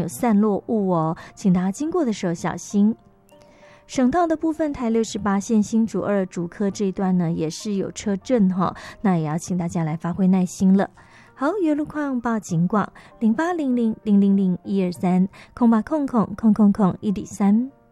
有散落物哦，请大家经过的时候小心。省道的部分，台68线新竹2竹科这一段呢，也是有车阵哈，那也要请大家来发挥耐心了。好，有路况报警广0800000123，0800000103。